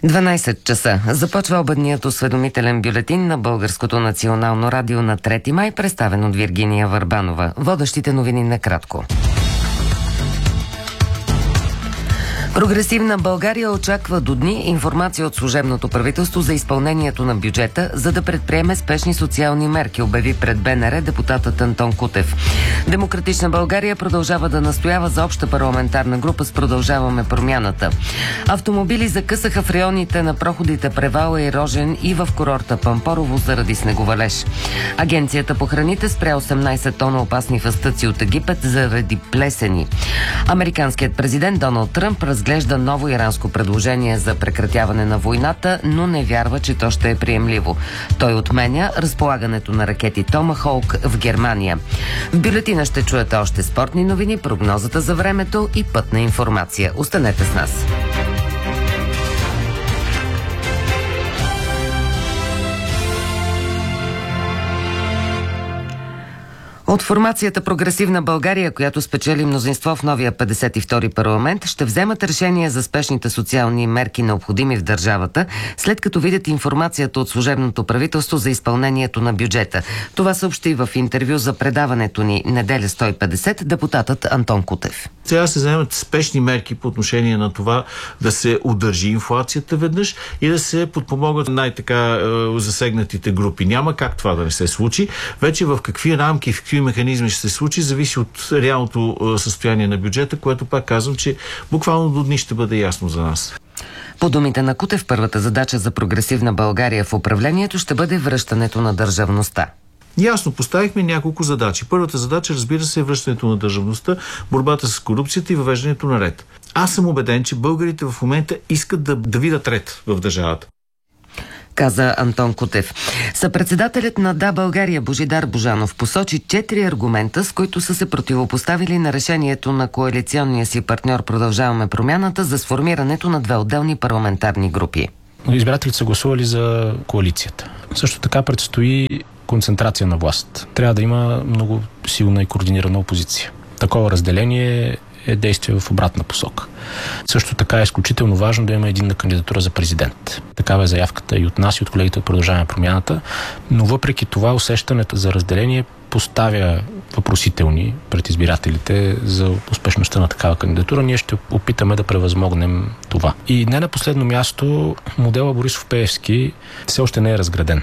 12 часа. Започва обедният осведомителен бюлетин на Българското национално радио на 3 май, представен от Виргиния Върбанова. Водещите новини накратко. Прогресивна България очаква до дни информация от служебното правителство за изпълнението на бюджета, за да предприеме спешни социални мерки, обяви пред БНР депутатът Антон Кутев. Демократична България продължава да настоява за обща парламентарна група с Продължаваме промяната. Автомобили закъсаха в районите на проходите Превала и Рожен и в курорта Пампорово заради снеговалеж. Агенцията по храните спря 18 тона опасни фастъци от Египет заради плесени. Американският президент Доналд Тръмп разглежда ново иранско предложение за прекратяване на войната, но не вярва, че то ще е приемливо. Той отменя разполагането на ракети Томахолк в Германия. В бюлетина ще чуете още спортни новини, прогнозата за времето и пътна информация. Останете с нас. От формацията Прогресивна България, която спечели мнозинство в новия 52-и парламент, ще вземат решение за спешните социални мерки, необходими в държавата, след като видят информацията от служебното правителство за изпълнението на бюджета. Това съобщи в интервю за предаването ни Неделя 150 депутатът Антон Кутев. Сега се вземат спешни мерки по отношение на това да се удържи инфлацията веднъж и да се подпомогат най-така засегнатите групи. Няма как това да не се случи. Вече в какви рамки, в какви механизми ще се случи, зависи от реалното състояние на бюджета, което пак казвам, че буквално до дни ще бъде ясно за нас. По думите на Кутев, първата задача за Прогресивна България в управлението ще бъде връщането на държавността. Ясно, поставихме няколко задачи. Първата задача, разбира се, е връщането на държавността, борбата с корупцията и въвеждането на ред. Аз съм убеден, че българите в момента искат да видят ред в държавата, каза Антон Кутев. Съпредседателят на Да, България Божидар Божанов посочи 4 аргумента, с които са се противопоставили на решението на коалиционния си партньор Продължаваме промяната за сформирането на 2 отделни парламентарни групи. Избирателите са гласували за коалицията. Също така предстои концентрация на власт. Трябва да има много силна и координирана опозиция. Такова разделение е действие в обратна посока. Също така е изключително важно да има единна кандидатура за президент. Такава е заявката и от нас, и от колегите от Продължаваме промяната, но въпреки това усещането за разделение поставя въпросителни пред избирателите за успешността на такава кандидатура. Ние ще опитаме да превъзмогнем това. И не на последно място, модела Борисов-Пеевски все още не е разграден,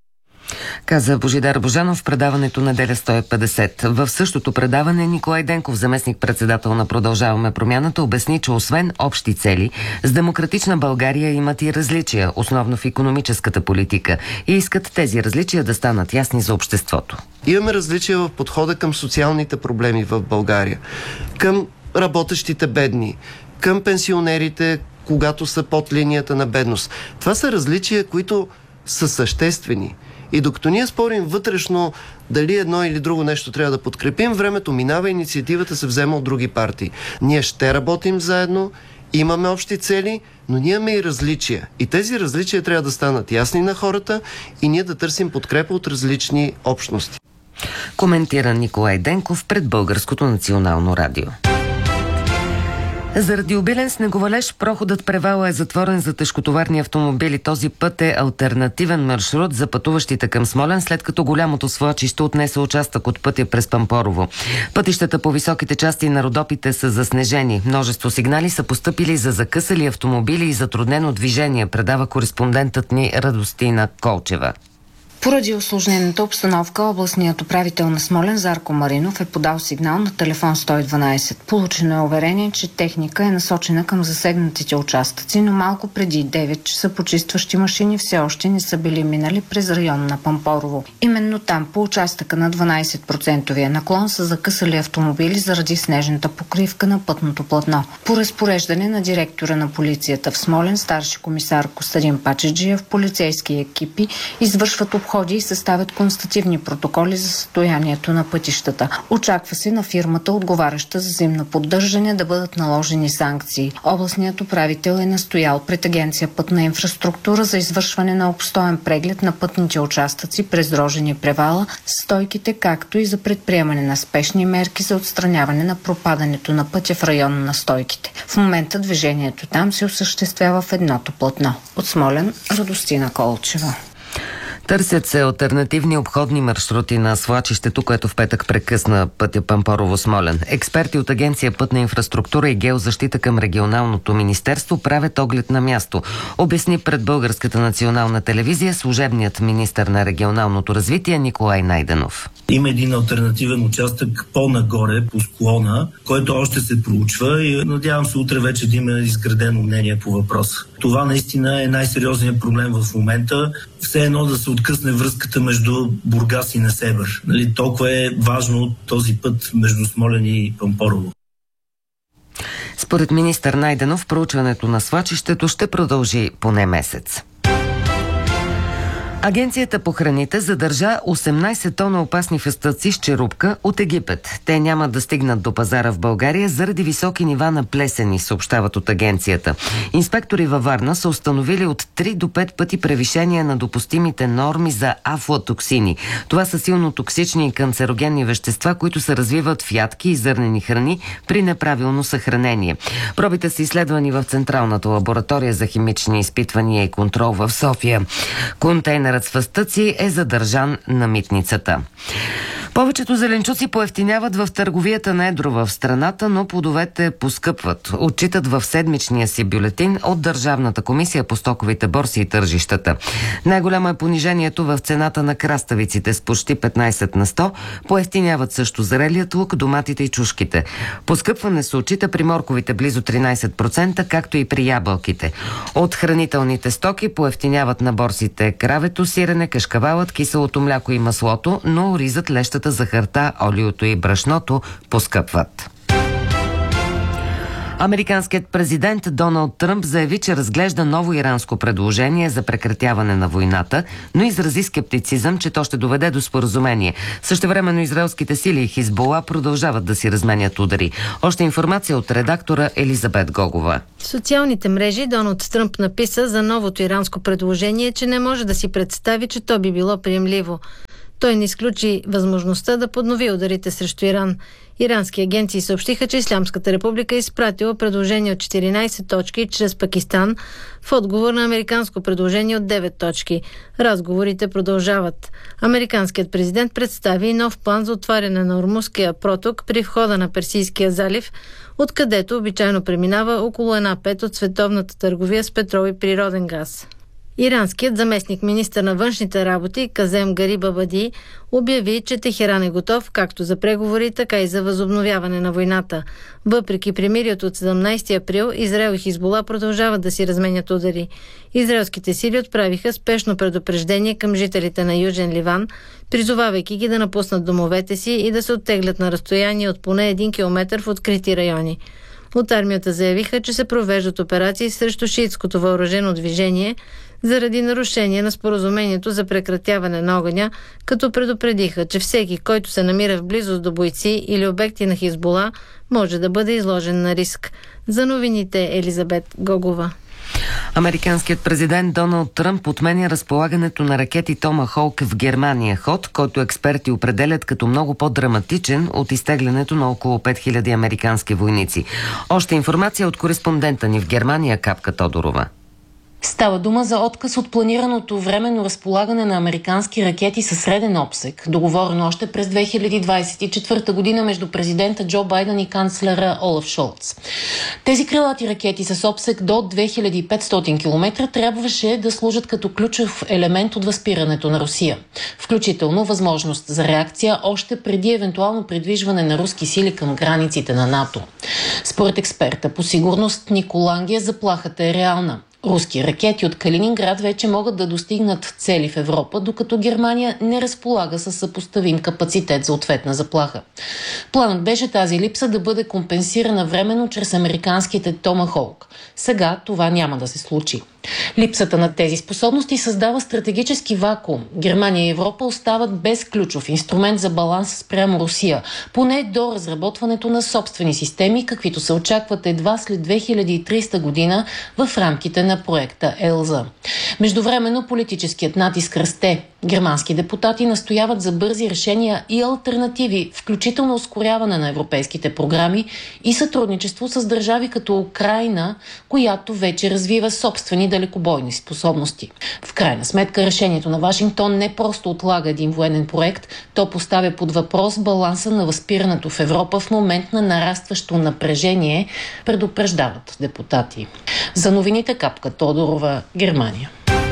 каза Божидар Божанов в предаването Неделя 150. В същото предаване Николай Денков, заместник-председател на Продължаваме промяната, обясни, че освен общи цели, с Демократична България имат и различия, основно в икономическата политика, и искат тези различия да станат ясни за обществото. Имаме различия в подхода към социалните проблеми в България, към работещите бедни, към пенсионерите, когато са под линията на бедност. Това са различия, които са съществени. И докато ние спорим вътрешно дали едно или друго нещо трябва да подкрепим, времето минава, инициативата се взема от други партии. Ние ще работим заедно, имаме общи цели, но ние имаме и различия. И тези различия трябва да станат ясни на хората и ние да търсим подкрепа от различни общности. Коментира Николай Денков пред Българското национално радио. Заради обилен снеговалеж, проходът Превала е затворен за тежкотоварни автомобили. Този път е алтернативен маршрут за пътуващите към Смолян, след като голямото свлачище отнесе участък от пътя през Пампорово. Пътищата по високите части на Родопите са заснежени. Множество сигнали са постъпили за закъсали автомобили и затруднено движение, предава кореспондентът ни Радостина Колчева. Поради усложнената обстановка, областният управител на Смолян Зарко Маринов е подал сигнал на телефон 112. Получено е уверение, че техника е насочена към засегнатите участъци, но малко преди 9 часа почистващи машини все още не са били минали през район на Пампорово. Именно там, по участъка на 12% наклон, са закъсали автомобили заради снежната покривка на пътното платно. По разпореждане на директора на полицията в Смолян, старши комисар Костадин Пачеджиев, полицейски екипи извършват обход ходи и съставят констативни протоколи за състоянието на пътищата. Очаква се на фирмата, отговаряща за зимно поддържане, да бъдат наложени санкции. Областният управител е настоял пред Агенция Пътна инфраструктура за извършване на обстоен преглед на пътните участъци през Рожен превала, стойките, както и за предприемане на спешни мерки за отстраняване на пропадането на пътя в района на стойките. В момента движението там се осъществява в едното платно. От Смолян, Радостина Колчева. Търсят се алтернативни обходни маршрути на свлачището, което в петък прекъсна пътя Пампорово-Смолян. Експерти от Агенция Пътна инфраструктура и геозащита към регионалното министерство правят оглед на място. Обясни пред Българската национална телевизия служебният министър на регионалното развитие Николай Найденов. Има един алтернативен участък по-нагоре, по склона, който още се проучва и надявам се утре вече да има изградено мнение по въпроса. Това наистина е най-сериозният проблем в момента. Все едно да се откъсне връзката между Бургас и Несебър. Толкова е важно този път между Смолян и Пампорово. Според министър Найденов, проучването на свлачището ще продължи поне месец. Агенцията по храните задържа 18 тона опасни фастъци с черупка от Египет. Те няма да стигнат до пазара в България заради високи нива на плесени, съобщават от агенцията. Инспектори във Варна са установили от 3 до 5 пъти превишение на допустимите норми за афлатоксини. Това са силно токсични и канцерогенни вещества, които се развиват в ядки и зърнени храни при неправилно съхранение. Пробите са изследвани в Централната лаборатория за химични изпитвания и контрол в София. Контейнерът с фастъци е задържан на митницата. Повечето зеленчуци поевтиняват в търговията на едро в страната, но плодовете поскъпват. Отчитат в седмичния си бюлетин от Държавната комисия по стоковите борси и тържищата. Най-голямо е понижението в цената на краставиците с почти 15 на 100. Поевтиняват също зрелият лук, доматите и чушките. Поскъпване се отчита при морковите близо 13%, както и при ябълките. От хранителните стоки поевтиняват на борсите кравето, сирене, кашкавалът, киселото мляко и маслото, но ризът, лещата, захарта, олиото и брашното поскъпват. Американският президент Доналд Тръмп заяви, че разглежда ново иранско предложение за прекратяване на войната, но изрази скептицизъм, че то ще доведе до споразумение. Същевременно израелските сили и Хизбула продължават да си разменят удари. Още информация от редактора Елизабет Гогова. В социалните мрежи Доналд Тръмп написа за новото иранско предложение, че не може да си представи, че то би било приемливо. Той не изключи възможността да поднови ударите срещу Иран. Ирански агенции съобщиха, че Ислямската република е изпратила предложение от 14 точки чрез Пакистан в отговор на американско предложение от 9 точки. Разговорите продължават. Американският президент представи нов план за отваряне на Ормузския проток при входа на Персийския залив, откъдето обичайно преминава около 1/5 от световната търговия с петрол и природен газ. Иранският заместник министър на външните работи Казем Гарибабади обяви, че Техеран е готов както за преговори, така и за възобновяване на войната. Въпреки премирието от 17 април, Израел и Хизбула продължават да си разменят удари. Израелските сили отправиха спешно предупреждение към жителите на Южен Ливан, призовавайки ги да напуснат домовете си и да се оттеглят на разстояние от поне 1 километър в открити райони. От армията заявиха, че се провеждат операции срещу шиитското въоръжено движение заради нарушение на споразумението за прекратяване на огъня, като предупредиха, че всеки, който се намира в близост до бойци или обекти на Хизбула, може да бъде изложен на риск. За новините Елизабет Гогова. Американският президент Доналд Тръмп отменя разполагането на ракети Томахолк в Германия, ход, който експерти определят като много по-драматичен от изтеглянето на около 5000 американски войници. Още информация от кореспондента ни в Германия Капка Тодорова. Става дума за отказ от планираното временно разполагане на американски ракети със среден обсег, договорено още през 2024 година между президента Джо Байден и канцлера Олаф Шолц. Тези крилати ракети с обсег до 2500 км трябваше да служат като ключов елемент от възпирането на Русия, включително възможност за реакция още преди евентуално придвижване на руски сили към границите на НАТО. Според експерта по сигурност Николангия, заплахата е реална. Руски ракети от Калининград вече могат да достигнат цели в Европа, докато Германия не разполага със съпоставим капацитет за ответна заплаха. Планът беше тази липса да бъде компенсирана временно чрез американските Томахолк. Сега това няма да се случи. Липсата на тези способности създава стратегически вакуум. Германия и Европа остават без ключов инструмент за баланс спрямо Русия, поне до разработването на собствени системи, каквито се очакват едва след 2030 година в рамките на проекта ЕЛЗА. Междувременно политическият натиск расте. Германски депутати настояват за бързи решения и алтернативи, включително ускоряване на европейските програми и сътрудничество с държави като Украйна, която вече развива собствени далекобойни способности. В крайна сметка решението на Вашингтон не просто отлага един военен проект, то поставя под въпрос баланса на възпирането в Европа в момент на нарастващо напрежение, предупреждават депутати. За новините Капка Тодорова, Германия.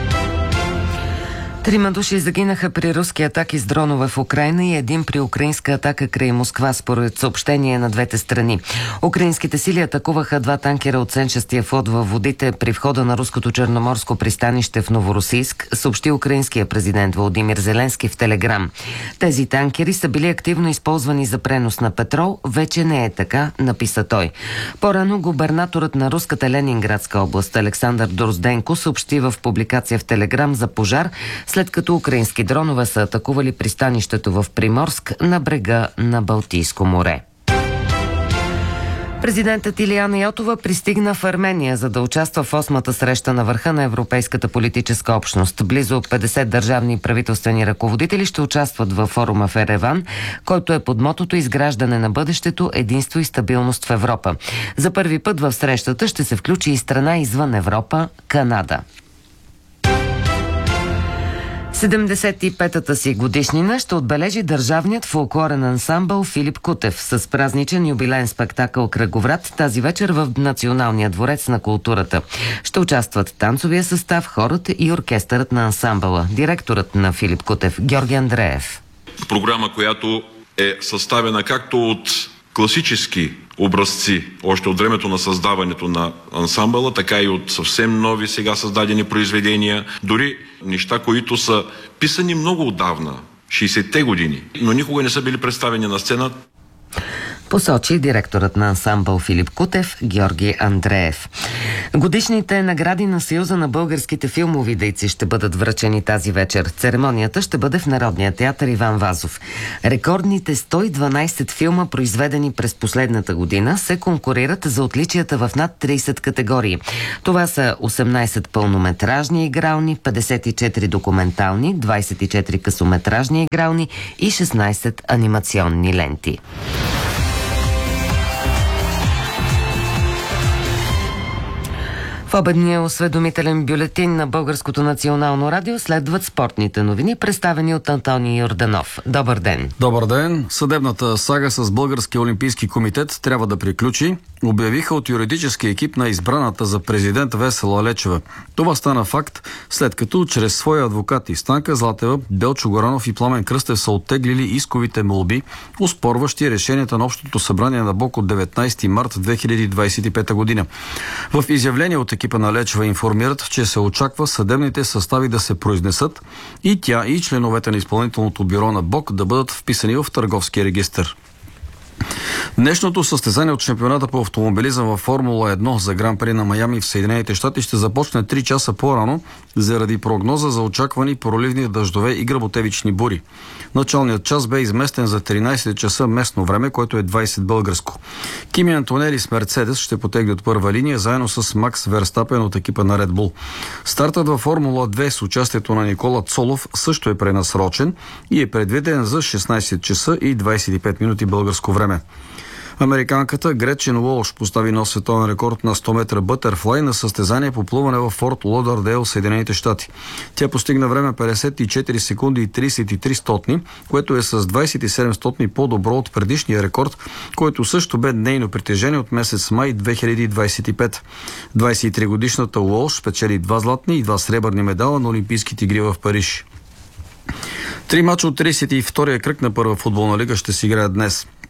3 души загинаха при руски атаки с дронове в Украйна и един при украинска атака край Москва, според съобщение на двете страни. Украинските сили атакуваха 2 танкера от сенчестия флот във водите при входа на руското черноморско пристанище в Новоросийск, съобщи украинския президент Володимир Зеленски в Телеграм. Тези танкери са били активно използвани за пренос на петрол. Вече не е така, написа той. По-рано губернаторът на руската Ленинградска област Александър Дрозденко съобщи в публикация в Телеграм за пожар, след като украински дронове са атакували пристанището в Приморск на брега на Балтийско море. Президентът Илияна Йотова пристигна в Армения, за да участва в 8-та среща на върха на Европейската политическа общност. Близо 50 държавни и правителствени ръководители ще участват във форума в Ереван, който е под мотото "Изграждане на бъдещето, единство и стабилност в Европа". За първи път в срещата ще се включи и страна извън Европа – Канада. 75-та си годишнина ще отбележи държавният фолклорен ансамбъл Филип Кутев с празничен юбилеен спектакъл "Кръговрат" тази вечер в Националния дворец на културата. Ще участват танцовия състав, хорът и оркестърът на ансамбъла. Директорът на Филип Кутев Георги Андреев. Програма, която е съставена както от класически образци, още от времето на създаването на ансамбъла, така и от съвсем нови сега създадени произведения, дори неща, които са писани много отдавна, 60-те години, но никога не са били представени на сцена. Посочи директорът на ансамбъл Филип Кутев Георги Андреев. Годишните награди на Съюза на българските филмови дейци ще бъдат връчени тази вечер. Церемонията ще бъде в Народния театър "Иван Вазов". Рекордните 112 филма, произведени през последната година, се конкурират за отличията в над 30 категории. Това са 18 пълнометражни игрални, 54 документални, 24 късометражни игрални и 16 анимационни ленти. В обедния осведомителен бюлетин на Българското национално радио следват спортните новини, представени от Антоний Йорданов. Добър ден! Добър ден! Съдебната сага с Българския олимпийски комитет трябва да приключи, обявиха от юридически екип на избраната за президент Весела Лечева. Това стана факт, след като чрез своя адвокати Станка Златева, Белчо Горанов и Пламен Кръстев са оттеглили исковите молби, оспорващи решенията на Общото събрание на БОК от 19 март 2025 година. В изявление от екипа на Лечева информират, че се очаква съдебните състави да се произнесат и тя и членовете на изпълнителното бюро на БОК да бъдат вписани в търговския регистър. Днешното състезание от шампионата по автомобилизъм във Формула 1 за Гран-при на Майами в Съединените щати ще започне 3 часа по-рано заради прогноза за очаквани проливни дъждове и гръботевични бури. Началният час бе изместен за 13 часа местно време, което е 20 българско. Кими Антонели с Мерцедес ще потегне от първа линия заедно с Макс Верстапен от екипа на Ред Бул. Стартът във Формула 2 с участието на Никола Цолов също е пренасрочен и е предвиден за 16 часа и 25 минути българско време. Американката Гречин Уолш постави нов световен рекорд на 100 метра бътърфлай на състезание по плуване в Форт Лодърдейл, Съединените щати. Тя постигна време 54 секунди и 33 стотни, което е с 27 стотни по-добро от предишния рекорд, който също бе нейно притежение от месец май 2025. 23-годишната Уолш печели 2 златни и 2 сребърни медала на Олимпийските игри в Париж. 3 мача от 32-я кръг на първа футболна лига ще се играят днес.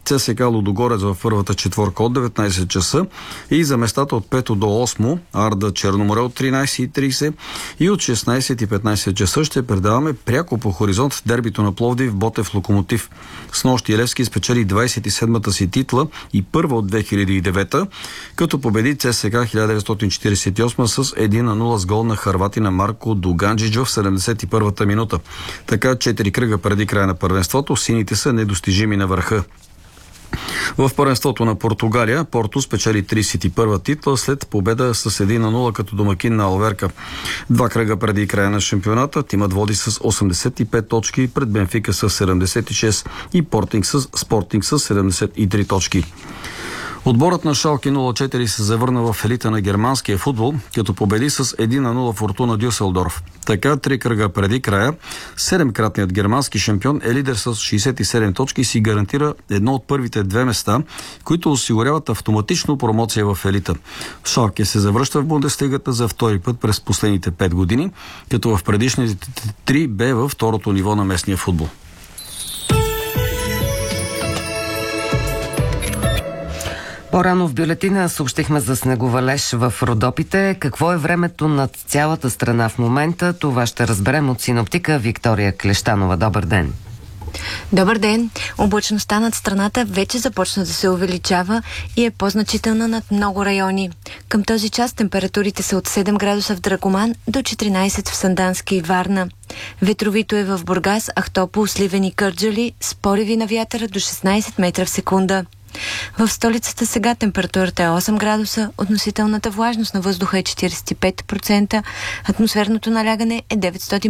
ЦСКА Лудогорец в първата четворка от 19 часа и за местата от 5 до 8 Арда Черноморе от 13:30 и от 16:15 часа ще предаваме пряко по хоризонт дербито на Пловдив Ботев Локомотив. Снощи Левски спечели 27-та си титла и първа от 2009, като победи ЦСКА 1948 с 1-0 с гол на хърватина Марко Дуганджич в 71-та минута. Така 4 кръга преди края на първенството сините са недостижими на върха. В първенството на Португалия Порто спечели 31-та титла след победа с 1-0 като домакин на Алверка. 2 кръга преди края на шампионата тимът води с 85 точки пред Бенфика с 76 и Спортинг с 73 точки. Отборът на Шалке 04 се завърна в елита на германския футбол, като победи с 1-0 Фортуна Дюселдорф. Така, 3 кръга преди края, 7-кратният германски шампион е лидер с 67 точки и си гарантира едно от първите 2 места, които осигуряват автоматично промоция в елита. Шалке се завръща в Бундеслигата за втори път през последните 5 години, като в предишните 3 бе във второто ниво на местния футбол. По-рано в бюлетина съобщихме за снеговалеж в Родопите. Какво е времето над цялата страна в момента? Това ще разберем от синоптика Виктория Клещанова. Добър ден! Добър ден! Облачността над страната вече започна да се увеличава и е по-значителна над много райони. Към този час температурите са от 7 градуса в Драгоман до 14 в Сандански и Варна. Ветровито е в Бургас, Ахтопол, Сливен и Кърджали с пориви на вятъра до 16 метра в секунда. В столицата сега температурата е 8 градуса, относителната влажност на въздуха е 45%, атмосферното налягане е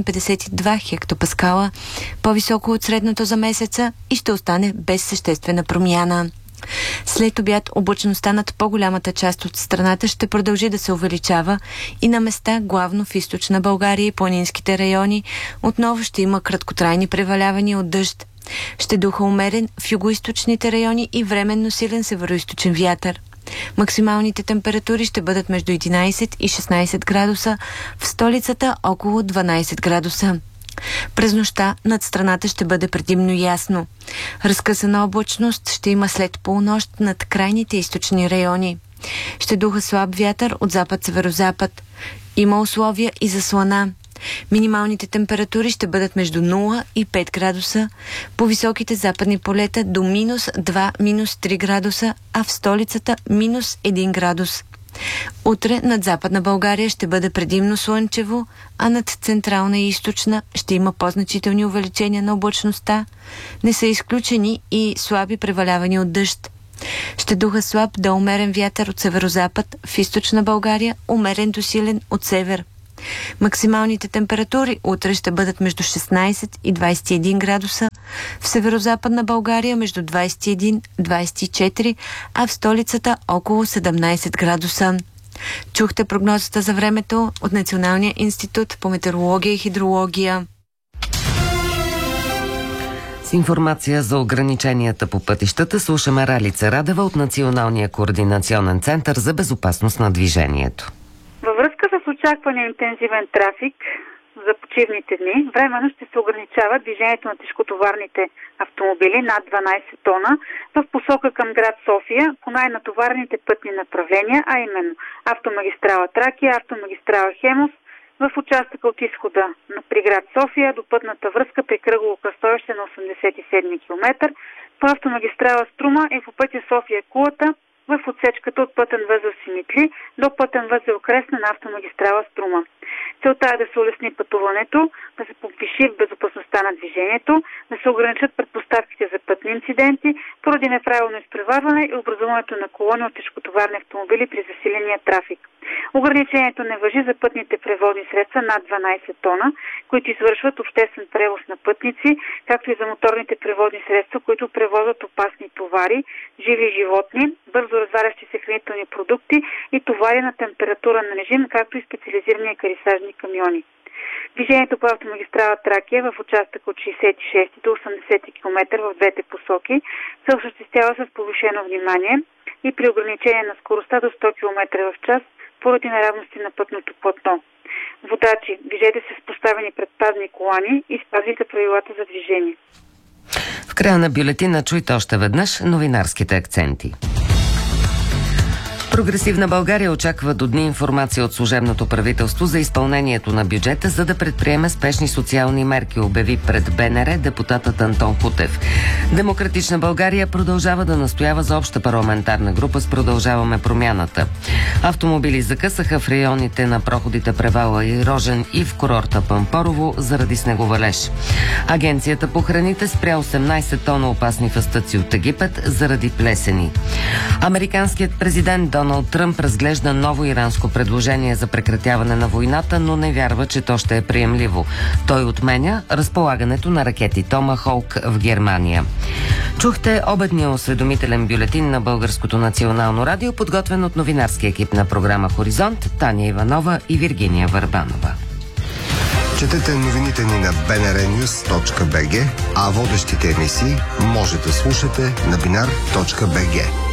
952 хектопаскала, по-високо от средното за месеца и ще остане без съществена промяна. След обяд облачността над по-голямата част от страната ще продължи да се увеличава и на места, главно в източна България и планинските райони, отново ще има краткотрайни превалявания от дъжд. Ще духа умерен в югоизточните райони и временно силен североизточен вятър. Максималните температури ще бъдат между 11 и 16 градуса, в столицата около 12 градуса. През нощта над страната ще бъде предимно ясно. Разкъсана облачност ще има след полунощ над крайните източни райони. Ще духа слаб вятър от запад-северозапад. Има условия и за слана. Минималните температури ще бъдат между 0 и 5 градуса, по високите западни полета до минус 2, минус 3 градуса, а в столицата минус 1 градус. Утре над Западна България ще бъде предимно слънчево, а над Централна и Източна ще има по-значителни увеличения на облачността. Не са изключени и слаби превалявания от дъжд. Ще духа слаб до умерен вятър от северозапад, в Източна България умерен до силен от север. Максималните температури утре ще бъдат между 16 и 21 градуса, в северозападна България между 21 и 24, а в столицата около 17 градуса. Чухте прогнозата за времето от Националния институт по метеорология и хидрология. С информация за ограниченията по пътищата слушаме Ралица Радева от Националния координационен център за безопасност на движението. Във връзка с очаквания интензивен трафик за почивните дни, временно ще се ограничава движението на тежкотоварните автомобили над 12 тона в посока към град София по най-натоварените пътни направления, а именно автомагистрала Тракия, автомагистрала Хемус, в участъка от изхода при град София до пътната връзка при кръгово кръстовище на 87 км, по автомагистрала Струма и по пътя София-Кулата, в отсечката от пътен възел Симитли до пътен възел Кресна на автомагистрала Струма. Целта е да се улесни пътуването, да се повиши безопасността на движението, да се ограничат предпоставките за пътни инциденти поради неправилно изпреварване и образуването на колони от тежкотоварни автомобили при засиления трафик. Ограничението не важи за пътните превозни средства над 12 тона, които извършват обществен превоз на пътници, както и за моторните превозни средства, които превозват опасни товари, живи животни, бързо развалящи се хранителни продукти и товари на температурен режим, както и специализирани екарисажни камиони. Движението по автомагистрала Тракия в участък от 66 до 80 км в двете посоки се осъществява с повишено внимание и при ограничение на скоростта до 100 км в час поради неравности на пътното платно. Водачи, движете се с поставени предпазни колани и спазвайте правилата за движение. В края на бюлетина чуйте още веднъж новинарските акценти. Прогресивна България очаква до дни информация от служебното правителство за изпълнението на бюджета, за да предприеме спешни социални мерки, обяви пред БНР депутатът Антон Кутев. Демократична България продължава да настоява за обща парламентарна група с Продължаваме промяната. Автомобили закъсаха в районите на проходите Превала и Рожен и в курорта Пампорово заради снеговалеж. Агенцията по храните спря 18 тона опасни фастъци от Египет заради плесени. Американският президент Доналд Тръмп разглежда ново иранско предложение за прекратяване на войната, но не вярва, че то ще е приемливо. Той отменя разполагането на ракети Томахолк в Германия. Чухте обедния осведомителен бюлетин на Българското национално радио, подготвен от новинарския екип на програма Хоризонт, Таня Иванова и Виргиния Върбанова. Четете новините ни на bnrnews.bg, а водещите емисии може да слушате на binar.bg.